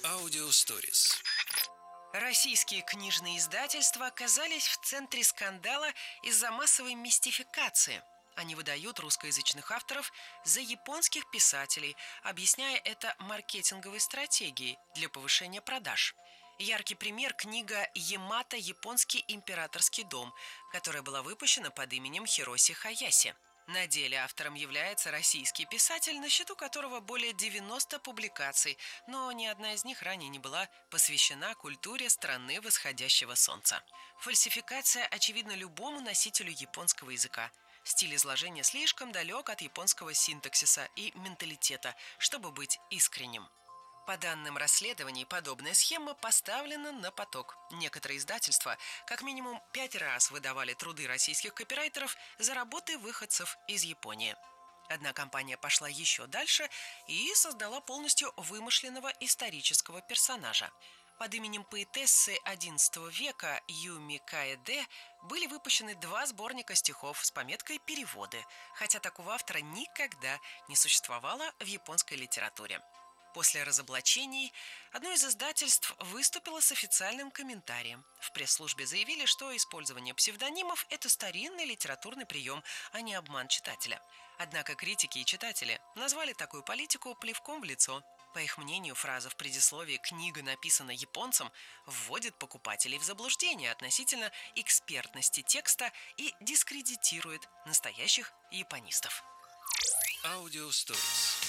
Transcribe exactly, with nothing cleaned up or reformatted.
Аудиосторис. Российские книжные издательства оказались в центре скандала из-за массовой мистификации. Они выдают русскоязычных авторов за японских писателей, объясняя это маркетинговой стратегией для повышения продаж. Яркий пример – книга «Ямато. Японский императорский дом», которая была выпущена под именем Хироси Хаяси. На деле автором является российский писатель, на счету которого более девяноста публикаций, но ни одна из них ранее не была посвящена культуре страны восходящего солнца. Фальсификация очевидна любому носителю японского языка. Стиль изложения слишком далек от японского синтаксиса и менталитета, чтобы быть искренним. По данным расследований, подобная схема поставлена на поток. Некоторые издательства как минимум пять раз выдавали труды российских копирайтеров за работы выходцев из Японии. Одна компания пошла еще дальше и создала полностью вымышленного исторического персонажа. Под именем поэтессы одиннадцатого века Юми Каэде были выпущены два сборника стихов с пометкой «Переводы», хотя такого автора никогда не существовало в японской литературе. После разоблачений одно из издательств выступило с официальным комментарием. В пресс-службе заявили, что использование псевдонимов – это старинный литературный прием, а не обман читателя. Однако критики и читатели назвали такую политику плевком в лицо. По их мнению, фраза в предисловии «книга написана японцем» вводит покупателей в заблуждение относительно экспертности текста и дискредитирует настоящих японистов. Аудиосторис.